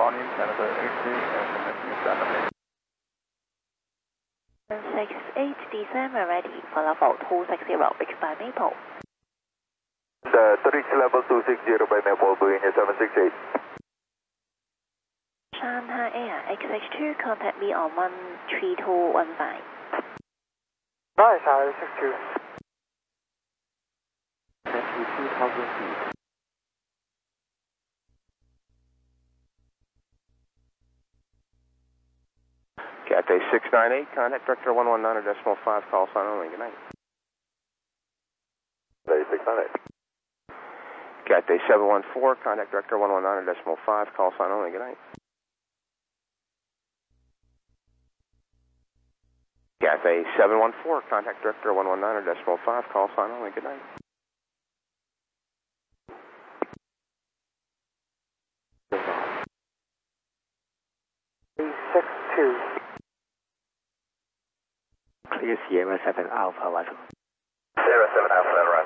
Morning, Canada 83, SMS New Standard 68 December ready for level 260 Big by Maple. To reach level 260 by Maple, Boeing 768. Shanghai Air XH2, contact me on 13215. Nice, 62. 22,000 feet. Cathay 698, contact director 119.5, call sign only, good night. Cathay 698. Cathay 714, contact director 119.5, call sign only, good night. Cathay 714, contact director 119.5, call sign only, good night. Clear Sierra 7 Alpha, Level. Sierra 7 Alpha, right.